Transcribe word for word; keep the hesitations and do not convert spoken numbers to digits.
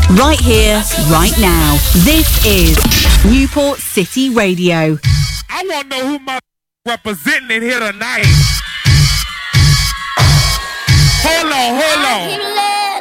Right here, right now. This is Newport City Radio. I want to know who my representing in here tonight.